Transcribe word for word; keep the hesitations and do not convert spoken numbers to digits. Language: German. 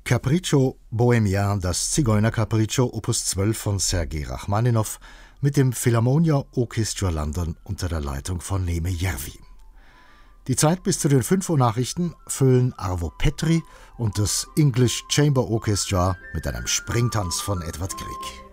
Capriccio Bohemien, das Zigeuner-Capriccio, Opus zwölf von Sergei Rachmaninow mit dem Philharmonia Orchestra London unter der Leitung von Neeme Järvi. Die Zeit bis zu den fünf Uhr Nachrichten füllen Arvo Petri und das English Chamber Orchestra mit einem Springtanz von Edvard Grieg.